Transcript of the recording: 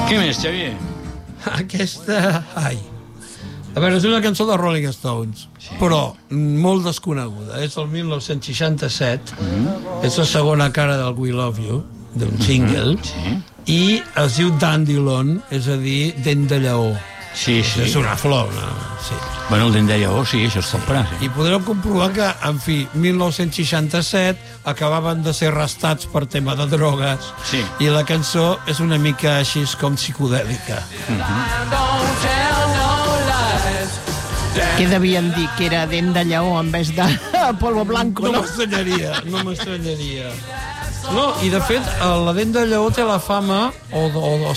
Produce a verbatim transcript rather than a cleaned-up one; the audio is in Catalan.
Què més, Xavier? Aquesta... Ai. A veure, és una cançó de Rolling Stones, sí. Però molt desconeguda. És el mil nou-cents seixanta-set, mm-hmm. És la segona cara del We Love You, d'un single, mm-hmm. Sí. I es diu Dandelion, és a dir, dent de lleó. Sí, sí. És una flor, no? Sí. Bueno, el dent de lleó, sí, això es compra. Sí. I podreu comprovar que, en fi, mil nou-cents seixanta-set acabaven de ser arrestats per tema de drogues, sí. I la cançó és una mica així com psicodèlica. Mm-hmm. Què devien dir? Que era dent de lleó en vez de polvo blanco, no? No m'estranyaria, no m'estranyaria. No, i de fet, la dent de lleó té la fama, o, o, o